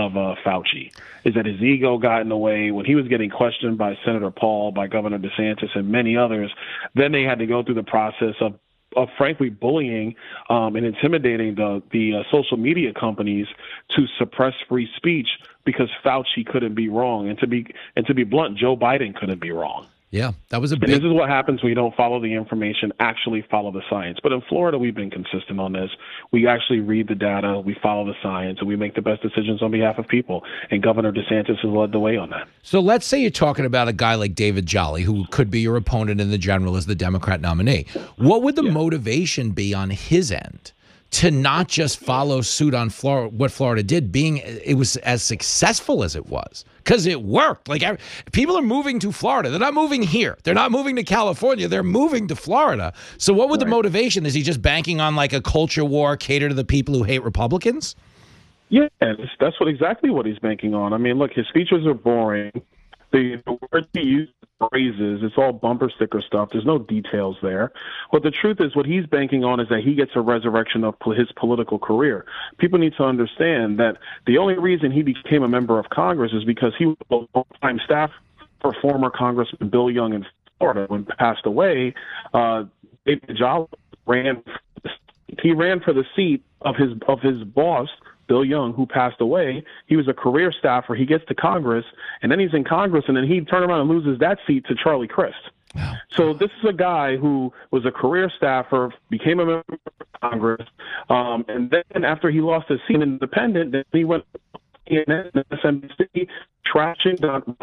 of Fauci, is that his ego got in the way when he was getting questioned by Senator Paul, by Governor DeSantis, and many others. Then they had to go through the process of frankly bullying and intimidating the social media companies to suppress free speech because Fauci couldn't be wrong, and to be blunt, Joe Biden couldn't be wrong. Yeah, that was a big... And this is what happens when you don't follow the information, actually follow the science. But in Florida, we've been consistent on this. We actually read the data, we follow the science, and we make the best decisions on behalf of people. And Governor DeSantis has led the way on that. So let's say you're talking about a guy like David Jolly, who could be your opponent in the general as the Democrat nominee. What would the motivation be on his end to not just follow suit on what Florida did, being it was as successful as it was? Because it worked. Like, people are moving to Florida. They're not moving here. They're not moving to California. They're moving to Florida. So what would the motivation? Is he just banking on like a culture war, cater to the people who hate Republicans? Yeah, that's exactly what he's banking on. I mean, look, his speeches are boring. The words he uses, phrases, it's all bumper sticker stuff. There's no details there. But the truth is, what he's banking on is that he gets a resurrection of his political career. People need to understand that the only reason he became a member of Congress is because he was a long-time staff for former Congressman Bill Young in Florida. When he passed away, David Jolly ran for the seat of his boss, Bill Young, who passed away. He was a career staffer. He gets to Congress, and then he's in Congress, and then he turns around and loses that seat to Charlie Crist. Wow. So this is a guy who was a career staffer, became a member of Congress, and then after he lost his seat in Independent, then he went to CNN and MSNBC, trashing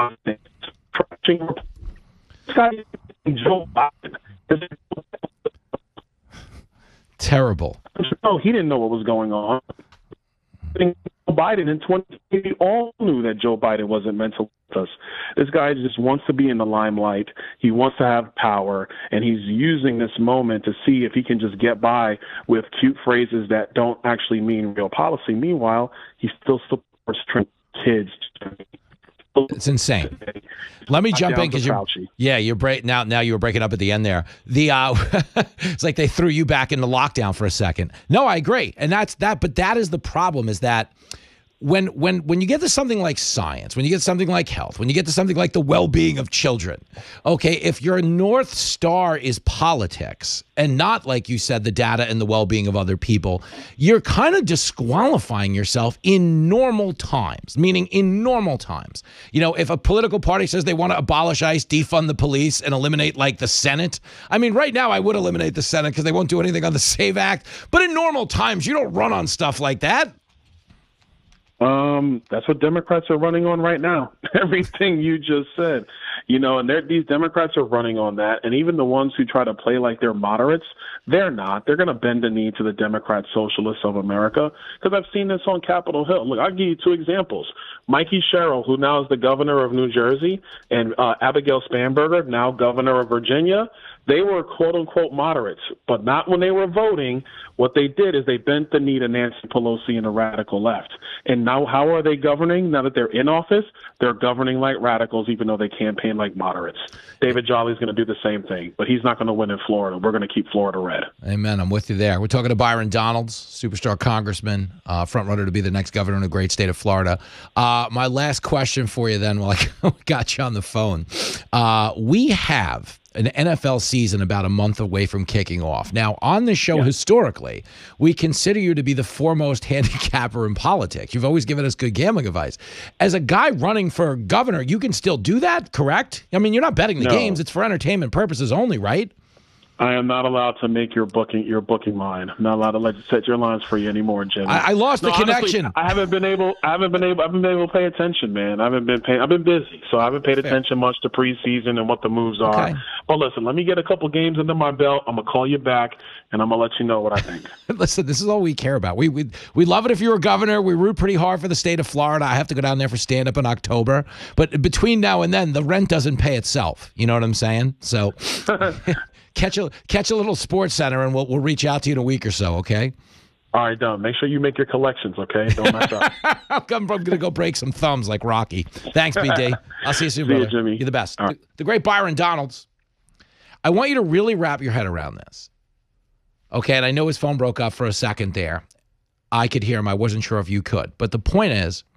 this guy, Joe Biden. Terrible. No, he didn't know what was going on. Joe Biden in 2020, we all knew that Joe Biden wasn't meant to with us. This guy just wants to be in the limelight. He wants to have power, and he's using this moment to see if he can just get by with cute phrases that don't actually mean real policy. Meanwhile, he still supports Trump kids. It's insane. Let me jump in because now you were breaking up at the end there. It's like they threw you back into lockdown for a second. No, I agree, and that's that. But that is the problem: is that when you get to something like science, when you get to something like health, when you get to something like the well-being of children, okay, if your North Star is politics and not, like you said, the data and the well-being of other people, you're kind of disqualifying yourself in normal times, meaning in normal times. You know, if a political party says they want to abolish ICE, defund the police, and eliminate, like, the Senate, I mean, right now I would eliminate the Senate because they won't do anything on the SAVE Act, but in normal times, you don't run on stuff like that. That's what Democrats are running on right now. Everything you just said, you know, and these Democrats are running on that. And even the ones who try to play like they're moderates, they're not. They're going to bend the knee to the Democrat Socialists of America, because I've seen this on Capitol Hill. Look, I'll give you two examples. Mikey Sherrill, who now is the governor of New Jersey, and Abigail Spanberger, now governor of Virginia, they were quote-unquote moderates, but not when they were voting. What they did is they bent the knee to Nancy Pelosi and the radical left. And now how are they governing? Now that they're in office, they're governing like radicals, even though they campaign like moderates. David Jolly's going to do the same thing, but he's not going to win in Florida. We're going to keep Florida red. Amen. I'm with you there. We're talking to Byron Donalds, superstar congressman, front runner to be the next governor in the great state of Florida. My last question for you then, while I got you on the phone. We have an NFL season about a month away from kicking off. Now, on this show, historically, we consider you to be the foremost handicapper in politics. You've always given us good gambling advice. As a guy running for governor, you can still do that, correct? I mean, you're not betting the games. It's for entertainment purposes only, right? I am not allowed to make your booking line. I'm not allowed to let you set your lines for you anymore, Jimmy. I lost the connection. Honestly, I haven't been able to pay attention, man. I've been busy, so I haven't paid attention much to preseason and what the moves are. Okay. But listen, let me get a couple games under my belt. I'm gonna call you back, and I'm gonna let you know what I think. Listen, this is all we care about. We love it if you're a governor. We root pretty hard for the state of Florida. I have to go down there for stand-up in October, but between now and then, the rent doesn't pay itself. You know what I'm saying? So. Catch a little Sports Center, and we'll reach out to you in a week or so, okay? All right, done. Make sure you make your collections, okay? Don't mess up. I'm going to go break some thumbs like Rocky. Thanks, BD. I'll see you soon, brother. See you, Jimmy. You're the best. Right. The great Byron Donalds. I want you to really wrap your head around this, okay? And I know his phone broke up for a second there. I could hear him. I wasn't sure if you could. But the point is,